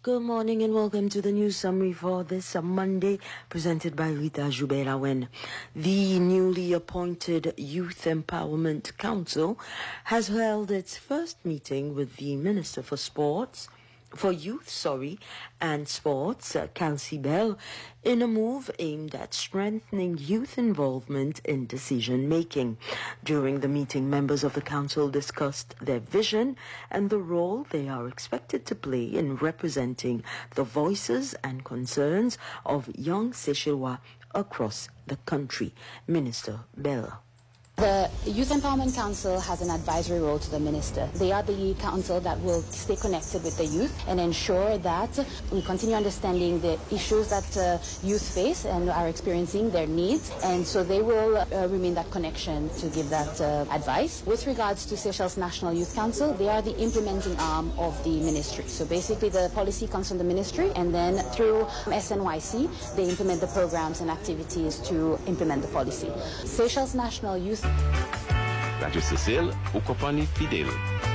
Good morning and welcome to the news summary for this Monday, presented by Rita Joubert-Lawen. The newly appointed Youth Empowerment Council has held its first meeting with the Minister for Youth and Sports, Kelsey Bell, in a move aimed at strengthening youth involvement in decision-making. During the meeting, members of the council discussed their vision and the role they are expected to play in representing the voices and concerns of young Seychellois across the country. Minister Bell. The Youth Empowerment Council has an advisory role to the Minister. They are the council that will stay connected with the youth and ensure that we continue understanding the issues that youth face and are experiencing, their needs, and so they will remain that connection to give that advice. With regards to Seychelles National Youth Council, they are the implementing arm of the ministry. So basically the policy comes from the ministry, and then through SNYC, they implement the programs and activities to implement the policy. Seychelles National Youth Radio Cecil, o compagnie fidèle.